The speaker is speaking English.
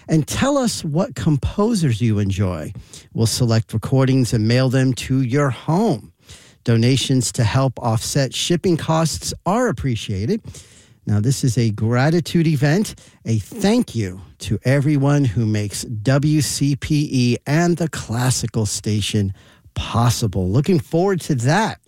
And tell us what composers you enjoy. We'll select recordings and mail them to your home. Donations to help offset shipping costs are appreciated. Now, this is a gratitude event, a thank you to everyone who makes WCPE and the Classical Station possible. Looking forward to that.